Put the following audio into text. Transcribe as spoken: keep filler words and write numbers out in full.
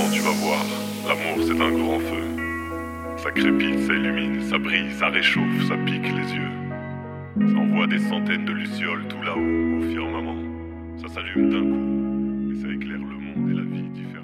temps tu vas voir, l'amour c'est un grand feu. Ça crépite, ça illumine, ça brille, ça réchauffe, ça pique les yeux. Ça envoie des centaines de lucioles tout là-haut, au firmament. Ça s'allume d'un coup, et ça éclaire le monde et la vie différemment.